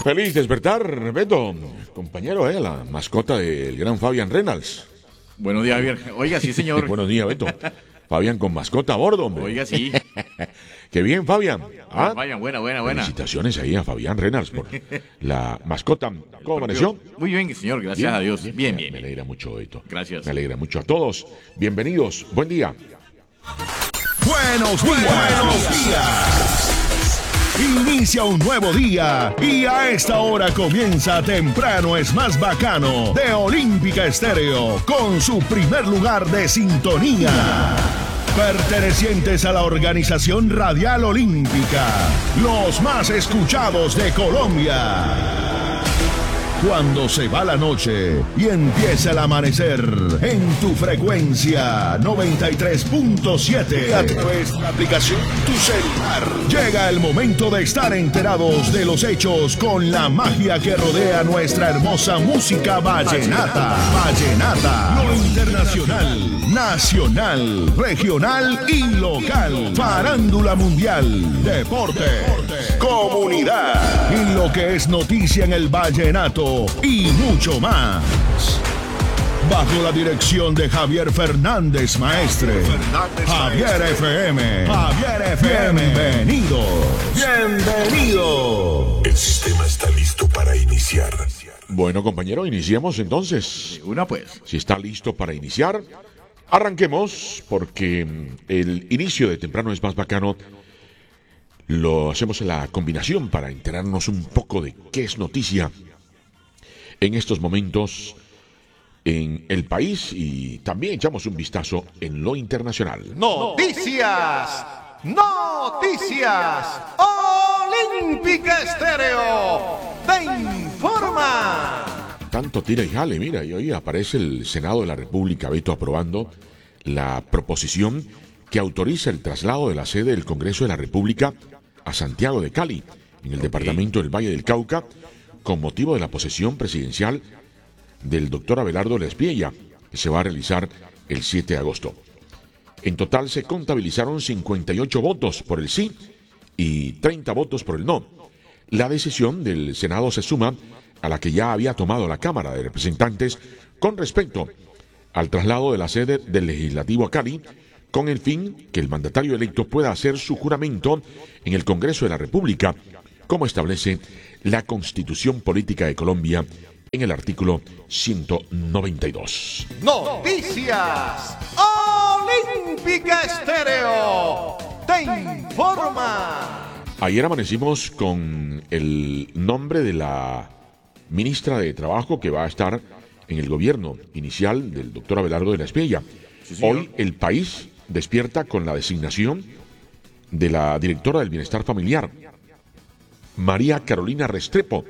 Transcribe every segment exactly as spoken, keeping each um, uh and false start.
Feliz despertar, Beto, compañero, eh, la mascota del gran Fabián Reynolds. Buenos días, Javier. Oiga, sí, señor. Buenos días, Beto. Fabián con mascota a bordo, hombre. Oiga, sí. Qué bien, Fabián. ¿Ah? Fabián, buena, buena, buena. Felicitaciones ahí a Fabián Reynolds por la mascota. ¿Cómo amaneció? Muy bien, señor, gracias ¿Bien? a Dios. Bien, bien, Me bien. alegra mucho, Beto. Gracias. Me alegra mucho a todos. Bienvenidos. Buen día. Buenos días. Buenos días. Inicia un nuevo día y a esta hora comienza Temprano es más bacano de Olímpica Estéreo con su primer lugar de sintonía. Pertenecientes a la organización Radial Olímpica, los más escuchados de Colombia. Cuando se va la noche y empieza el amanecer en tu frecuencia noventa y tres punto siete a través de la aplicación Tu Celular. Llega el momento de estar enterados de los hechos con la magia que rodea nuestra hermosa música vallenata. Vallenata. Lo internacional, nacional, regional y local. Farándula mundial, deporte, comunidad y lo que es noticia en el vallenato y mucho más. Bajo la dirección de Javier Fernández Maestre. Javier F M. Javier F M. Bienvenido. Bienvenido. El sistema está listo para iniciar. Bueno, compañero, iniciemos entonces. Una pues. Si está listo para iniciar, arranquemos porque el inicio de Temprano es más bacano. Lo hacemos en la combinación para enterarnos un poco de qué es noticia en estos momentos en el país y también echamos un vistazo en lo internacional. Noticias, noticias, Olímpica Estéreo te informa. Tanto tira y jale, mira, y hoy aparece el Senado de la República, Beto, aprobando la proposición que autoriza el traslado de la sede del Congreso de la República a Santiago de Cali, en el okay. departamento del Valle del Cauca, con motivo de la posesión presidencial del doctor Abelardo Lespiella, que se va a realizar el siete de agosto. En total se contabilizaron cincuenta y ocho votos por el sí y treinta votos por el no. La decisión del Senado se suma a la que ya había tomado la Cámara de Representantes con respecto al traslado de la sede del Legislativo a Cali, con el fin que el mandatario electo pueda hacer su juramento en el Congreso de la República, como establece la Constitución Política de Colombia en el artículo ciento noventa y dos. Noticias Olímpica Estéreo te informa. Ayer amanecimos con el nombre de la ministra de Trabajo que va a estar en el gobierno inicial del doctor Abelardo de Lespiella. Sí, hoy el país despierta con la designación de la directora del Bienestar Familiar, María Carolina Restrepo.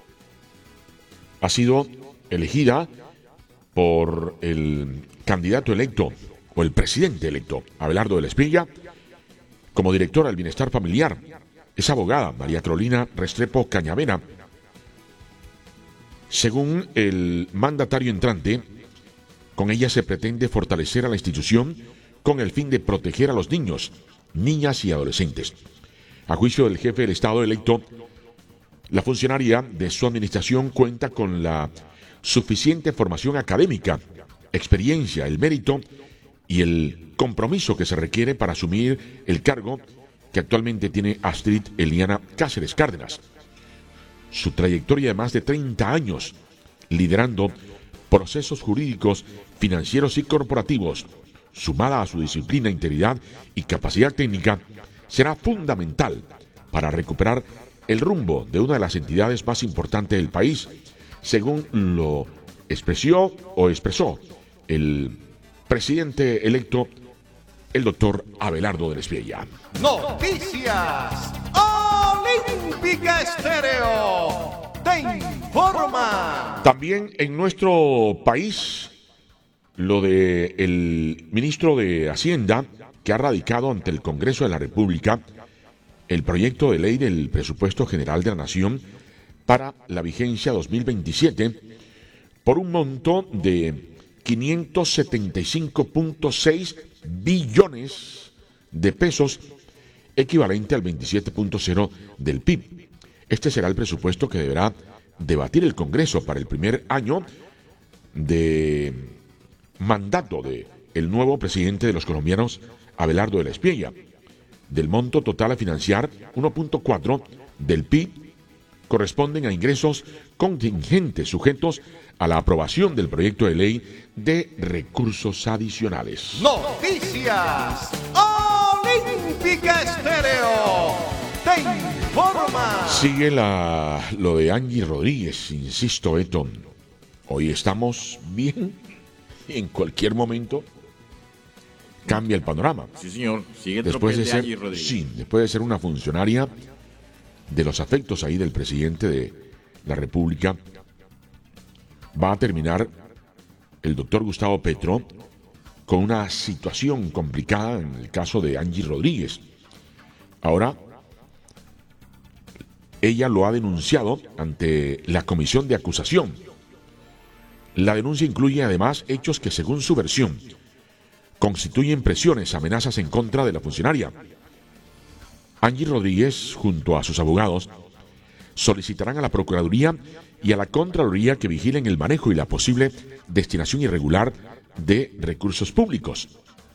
Ha sido elegida por el candidato electo o el presidente electo, Abelardo de Lespiella, como directora del Bienestar Familiar. Es abogada, María Carolina Restrepo Cañavera. Según el mandatario entrante, con ella se pretende fortalecer a la institución con el fin de proteger a los niños, niñas y adolescentes. A juicio del jefe del Estado electo, la funcionaria de su administración cuenta con la suficiente formación académica, experiencia, el mérito y el compromiso que se requiere para asumir el cargo que actualmente tiene Astrid Eliana Cáceres Cárdenas. Su trayectoria de más de treinta años liderando procesos jurídicos, financieros y corporativos, sumada a su disciplina, integridad y capacidad técnica, será fundamental para recuperar el rumbo de una de las entidades más importantes del país, según lo expresó o expresó el presidente electo, el doctor Abelardo de Lespiella. Noticias Olímpica Estéreo te informa. También en nuestro país, lo de el ministro de Hacienda, que ha radicado ante el Congreso de la República el proyecto de ley del Presupuesto General de la Nación para la vigencia dos mil veintisiete por un monto de quinientos setenta y cinco punto seis billones de pesos, equivalente al veintisiete punto cero del P I B. Este será el presupuesto que deberá debatir el Congreso para el primer año de mandato de el nuevo presidente de los colombianos, Abelardo de la Espriella. Del monto total a financiar, uno punto cuatro del P I B corresponden a ingresos contingentes sujetos a la aprobación del proyecto de ley de recursos adicionales. Noticias Olímpica Estéreo te informa. Sigue la, lo de Angie Rodríguez, insisto, Beto. Hoy estamos bien, en cualquier momento cambia el panorama. Sí, señor. Sigue el Después de tropel de ser, Angie Rodríguez. sí, después de ser una funcionaria de los afectos ahí del presidente de la República, va a terminar el doctor Gustavo Petro con una situación complicada en el caso de Angie Rodríguez. Ahora, ella lo ha denunciado ante la comisión de acusación. La denuncia incluye además hechos que, según su versión, constituyen presiones, amenazas en contra de la funcionaria. Angie Rodríguez, junto a sus abogados, solicitarán a la Procuraduría y a la Contraloría que vigilen el manejo y la posible destinación irregular de recursos públicos.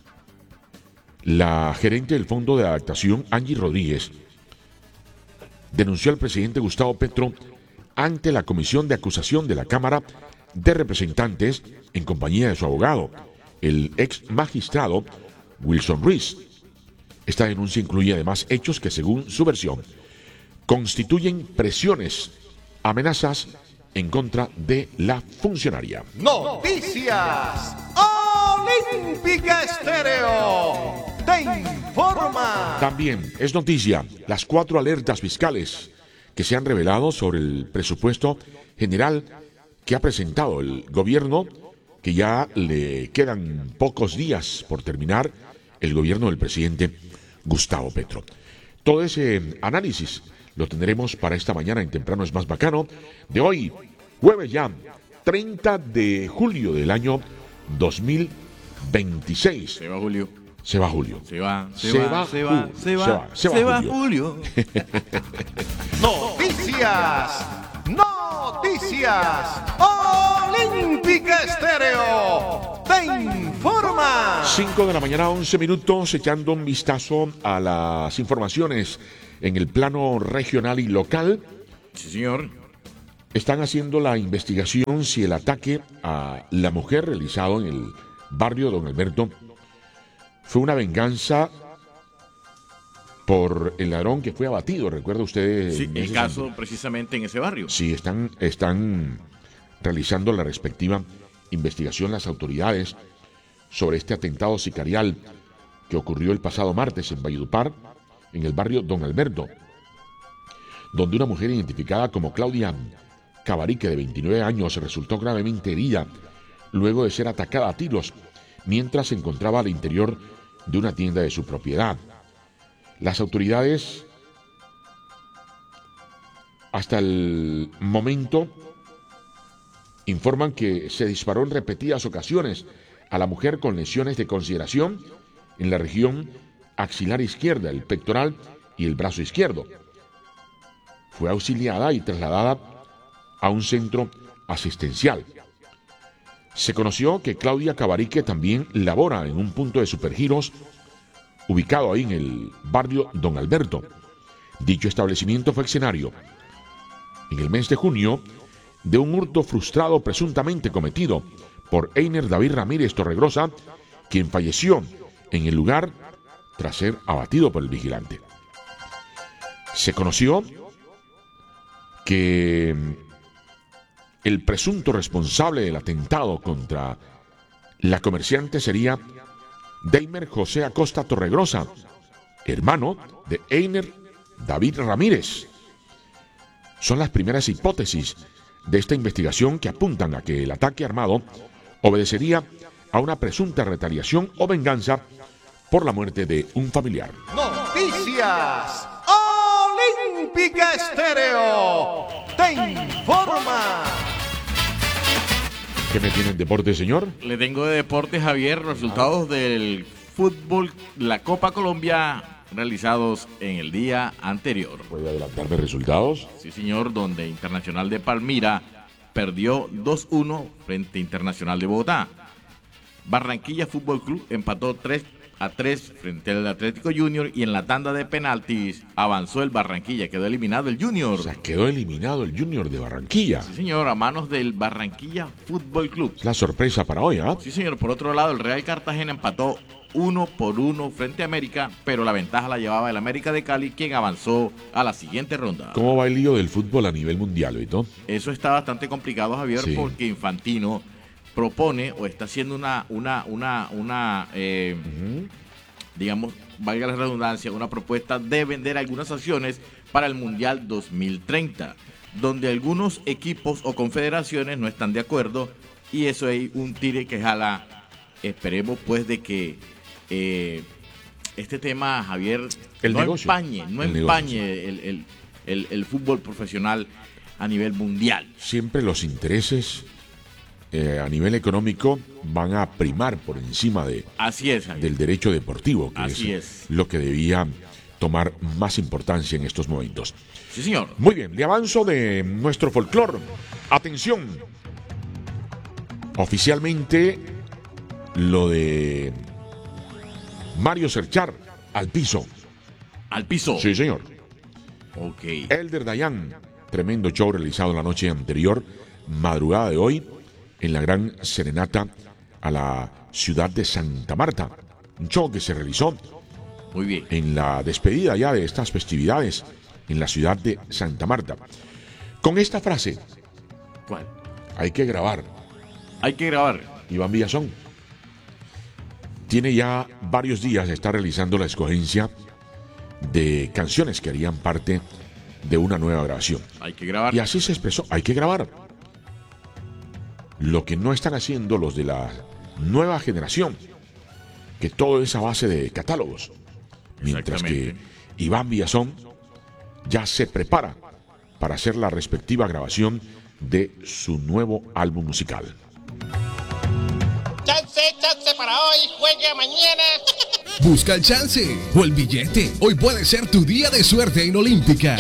La gerente del Fondo de Adaptación, Angie Rodríguez, denunció al presidente Gustavo Petro ante la comisión de acusación de la Cámara de Representantes en compañía de su abogado, el ex magistrado Wilson Ruiz. Esta denuncia incluye además hechos que, según su versión, constituyen presiones, amenazas en contra de la funcionaria. Noticias Olímpica Estéreo te informa. También es noticia las cuatro alertas fiscales que se han revelado sobre el presupuesto general que ha presentado el gobierno, que ya le quedan pocos días por terminar el gobierno del presidente Gustavo Petro. Todo ese análisis lo tendremos para esta mañana en Temprano es Más Bacano de hoy, jueves ya, treinta de julio del año dos mil veintiséis. Se va Julio. Se va Julio. Se va, se, Se va, va, se va, Ju- se se va, va, se va se va Julio. Julio. Noticias, noticias Olímpica Estéreo te informa. cinco de la mañana, once minutos, echando un vistazo a las informaciones en el plano regional y local. Sí, señor. Están haciendo la investigación si el ataque a la mujer realizado en el barrio Don Alberto fue una venganza por el ladrón que fue abatido. ¿Recuerda usted? Sí, en el ese caso sentido? precisamente en ese barrio. Sí, están, están realizando la respectiva investigación las autoridades sobre este atentado sicarial que ocurrió el pasado martes en Valledupar, en el barrio Don Alberto, donde una mujer identificada como Claudia Cabarique, de veintinueve años, resultó gravemente herida luego de ser atacada a tiros mientras se encontraba al interior de una tienda de su propiedad. Las autoridades hasta el momento informan que se disparó en repetidas ocasiones a la mujer con lesiones de consideración en la región axilar izquierda, el pectoral y el brazo izquierdo. Fue auxiliada y trasladada a un centro asistencial. Se conoció que Claudia Cabarique también labora en un punto de supergiros ubicado ahí en el barrio Don Alberto. Dicho establecimiento fue escenario en el mes de junio de un hurto frustrado presuntamente cometido por Einer David Ramírez Torregrosa, quien falleció en el lugar tras ser abatido por el vigilante. Se conoció que el presunto responsable del atentado contra la comerciante sería Deimer José Acosta Torregrosa, hermano de Einer David Ramírez. Son las primeras hipótesis de esta investigación que apuntan a que el ataque armado obedecería a una presunta retaliación o venganza por la muerte de un familiar. Noticias Olímpica Estéreo te informa. ¿Qué me tiene en deporte, señor? Le tengo de deporte, Javier, resultados del fútbol, la Copa Colombia realizados en el día anterior. ¿Puede adelantarme resultados? Sí, señor, donde Internacional de Palmira perdió dos uno frente a Internacional de Bogotá. Barranquilla Fútbol Club empató tres a tres frente al Atlético Junior y en la tanda de penaltis avanzó el Barranquilla, quedó eliminado el Junior. O sea, quedó eliminado el Junior de Barranquilla. Sí, señor, a manos del Barranquilla Fútbol Club. Es la sorpresa para hoy, ¿ah? Sí, señor, por otro lado, el Real Cartagena empató uno por uno frente a América, pero la ventaja la llevaba el América de Cali, quien avanzó a la siguiente ronda. ¿Cómo va el lío del fútbol a nivel mundial, Beto? Eso está bastante complicado, Javier, Sí. porque Infantino propone o está haciendo una, una, una, una, eh, Ujú. digamos, valga la redundancia, una propuesta de vender algunas acciones para el Mundial dos mil treinta, donde algunos equipos o confederaciones no están de acuerdo y eso hay un tire que jala. Esperemos pues de que eh, este tema, Javier, El no negocio. empañe, no El empañe negocio. el, el, el, el fútbol profesional a nivel mundial. Siempre los intereses eh, a nivel económico van a primar por encima de, Así es, Javier. del derecho deportivo, que Así es, es. lo que debía tomar más importancia en estos momentos. Sí, señor. Muy bien, le avanzo de nuestro folclor. Atención. Oficialmente, lo de Mario Serchar al piso. Al piso. Sí, señor. Ok. Elder Dayan, tremendo show realizado la noche anterior, madrugada de hoy, en la gran serenata a la ciudad de Santa Marta. Un show que se realizó Muy bien. en la despedida ya de estas festividades en la ciudad de Santa Marta. Con esta frase, ¿Cuál? hay que grabar. Hay que grabar. Iván Villazón tiene ya varios días de estar realizando la escogencia de canciones que harían parte de una nueva grabación. Hay que grabar. Y así se expresó, hay que grabar. Lo que no están haciendo los de la nueva generación, que todo es a base de catálogos. Mientras que Exactamente. Iván Villazón ya se prepara para hacer la respectiva grabación de su nuevo álbum musical. Chance, chance para hoy, juegue mañana. Busca el chance o el billete. Hoy puede ser tu día de suerte en Olímpica.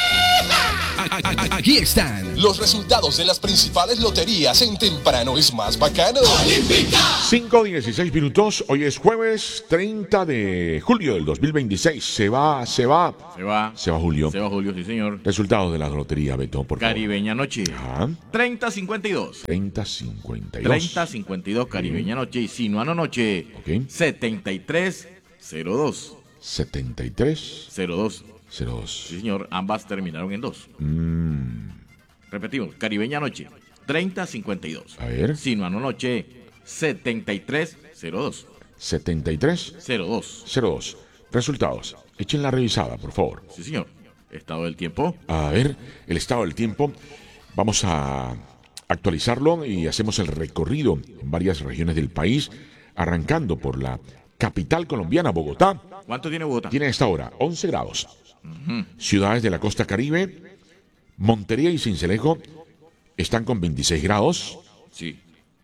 A- a- a- Aquí están los resultados de las principales loterías en Temprano es más bacano. cinco dieciséis minutos, hoy es jueves treinta de julio del dos mil veintiséis. Se va, se va, Se va. se va Julio. Se va Julio, sí, señor. Resultados de la lotería, Beto, por favor. Caribeña Noche. Ajá. treinta cincuenta y dos. treinta cincuenta y dos. treinta cincuenta y dos Caribeña Noche y Sinuano Noche. Ok. setenta y tres cero dos. setenta y tres cero dos. cero dos. Sí, señor. Ambas terminaron en dos. Mm, Repetimos. Caribeña Noche. treinta cincuenta y dos. a ver, Sinuano Noche. setenta y tres cero dos. setenta y tres cero dos. cero dos. Resultados. Echen la revisada, por favor. Sí, señor. Estado del tiempo. A ver, el estado del tiempo. Vamos a actualizarlo y hacemos el recorrido en varias regiones del país, arrancando por la capital colombiana, Bogotá. ¿Cuánto tiene Bogotá? Tiene a esta hora once grados. Ciudades de la costa caribe, Montería y Sincelejo están con veintiséis grados. Sí.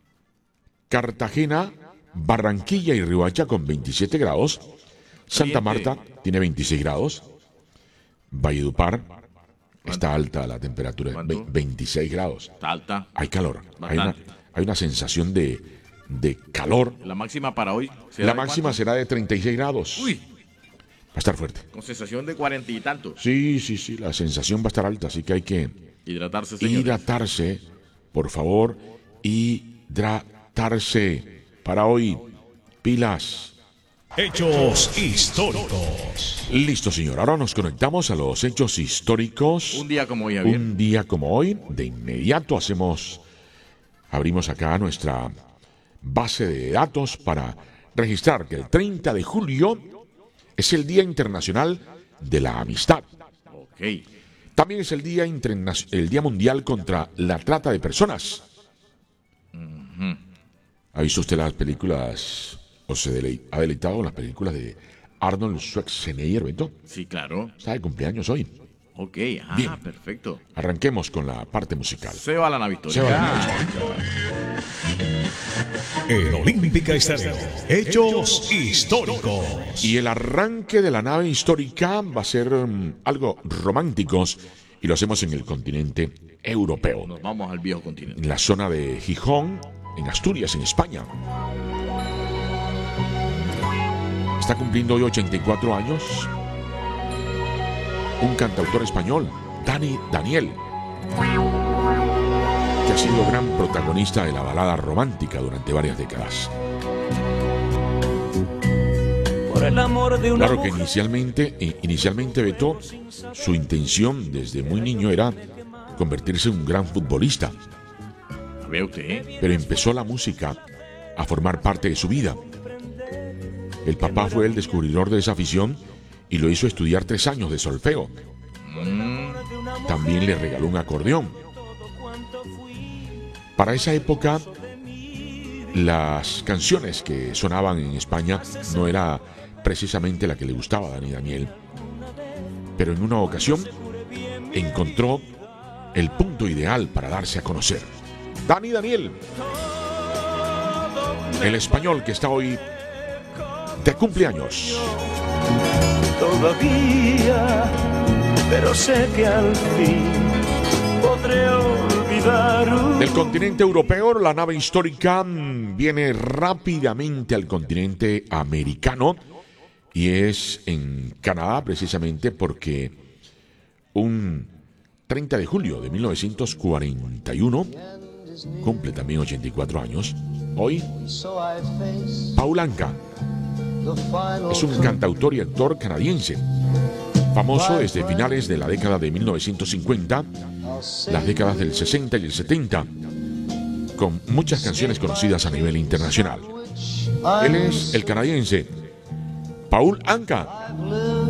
Cartagena, Barranquilla y Riohacha con veintisiete grados. Santa Caliente. Marta tiene veintiséis grados. Valledupar está alta la temperatura, ¿Cuánto? ve- veintiséis grados. Está alta. Hay calor. Hay una, Bastante. hay una sensación de, de calor. La máxima para hoy. ¿será La de máxima cuánto? será de treinta y seis grados. Uy, Va a estar fuerte. con sensación de cuarenta y tantos. Sí, sí, sí, la sensación va a estar alta, así que hay que Hidratarse, señores. hidratarse, por favor, hidratarse. Para hoy, pilas. Hechos históricos. Listo, señor. Ahora nos conectamos a los hechos históricos. Un día como hoy, Javier. Un día como hoy, de inmediato hacemos, abrimos acá nuestra base de datos para registrar que el treinta de julio es el Día Internacional de la Amistad. Ok. También es el Día, Interna- el Día Mundial contra la Trata de Personas. ¿Ha visto usted las películas, o se delei- ha deleitado con las películas de Arnold Schwarzenegger, Beto? Sí, claro. Está de cumpleaños hoy. Ok. Ah, Bien. perfecto. Arranquemos con la parte musical. Se va la nave Se va la histórica. nave histórica. En Olímpica Estéreo, hechos históricos. Y el arranque de la nave histórica va a ser um, algo románticos y lo hacemos en el continente europeo. Nos vamos al viejo continente. En la zona de Gijón, en Asturias, en España. Está cumpliendo hoy ochenta y cuatro años un cantautor español, Dani Daniel, que ha sido gran protagonista de la balada romántica durante varias décadas. Por el amor de una Claro que mujer. inicialmente, eh, inicialmente Beto, su intención desde muy niño era convertirse en un gran futbolista, Ve usted, ¿eh? pero empezó la música a formar parte de su vida. El papá fue el descubridor de esa afición y lo hizo estudiar tres años de solfeo. También le regaló un acordeón. Para esa época, las canciones que sonaban en España no era precisamente la que le gustaba a Dani Daniel. Pero en una ocasión encontró el punto ideal para darse a conocer. Dani Daniel, el español que está hoy de cumpleaños. Todavía, pero sé que al fin podré olvidar. Del continente europeo, la nave histórica viene rápidamente al continente americano y es en Canadá precisamente porque un treinta de julio de mil novecientos cuarenta y uno cumple también ochenta y cuatro años. Hoy, Paul Anka es un cantautor y actor canadiense, famoso desde finales de la década de mil novecientos cincuenta, las décadas del sesenta y el setenta, con muchas canciones conocidas a nivel internacional. Él es el canadiense Paul Anka.